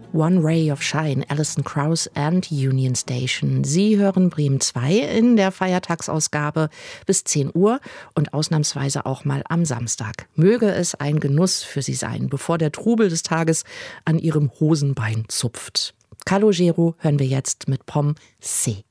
One Ray of Shine, Alison Krauss and Union Station. Sie hören Bremen 2 in der Feiertagsausgabe bis 10 Uhr und ausnahmsweise auch mal am Samstag. Möge es ein Genuss für Sie sein, bevor der Trubel des Tages an Ihrem Hosenbein zupft. Calogero hören wir jetzt mit Pomme C.